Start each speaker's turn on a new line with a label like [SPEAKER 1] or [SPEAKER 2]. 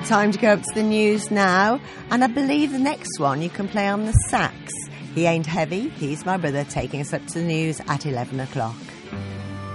[SPEAKER 1] time to go up to the news now. And I believe the next one you can play on the sax. He ain't heavy, he's my brother, taking us up to the news at 11 o'clock.